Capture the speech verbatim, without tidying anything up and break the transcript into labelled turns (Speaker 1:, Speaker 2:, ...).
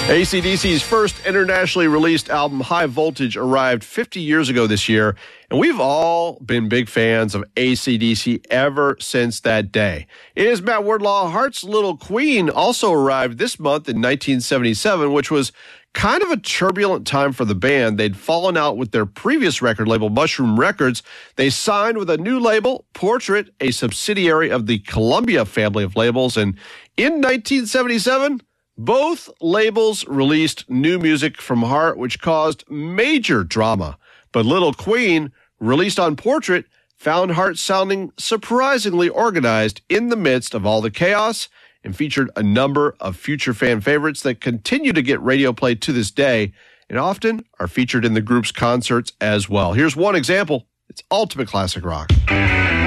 Speaker 1: A C D C's first internationally released album, High Voltage, arrived fifty years ago this year, and we've all been big fans of A C D C ever since that day. It is Matt Wardlaw. Heart's Little Queen also arrived this month in nineteen seventy-seven, which was kind of a turbulent time for the band. They'd fallen out with their previous record label, Mushroom Records. They signed with a new label, Portrait, a subsidiary of the Columbia family of labels, and in nineteen seventy-seven, both labels released new music from Heart, which caused major drama. But Little Queen, released on Portrait, found Heart sounding surprisingly organized in the midst of all the chaos and featured a number of future fan favorites that continue to get radio play to this day and often are featured in the group's concerts as well. Here's one example. It's ultimate classic rock.